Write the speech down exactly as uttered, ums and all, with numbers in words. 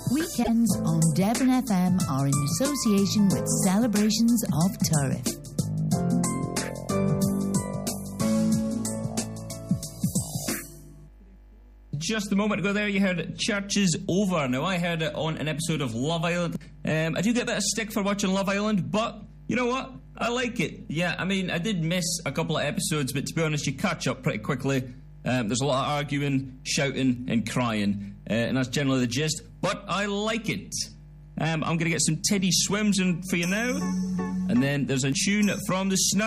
Weekends on Devon F M are in association with Celebrations of Turriff. Just a moment ago there, you heard Church is Over. Now, I heard it on an episode of Love Island. Um, I do get a bit of stick for watching Love Island, but you know what? I like it. Yeah, I mean, I did miss a couple of episodes, but to be honest, you catch up pretty quickly. Um, there's a lot of arguing, shouting, and crying, uh, and that's generally the gist. But I like it. Um, I'm going to get some Teddy Swims in for you now, and then there's a tune from the Snow.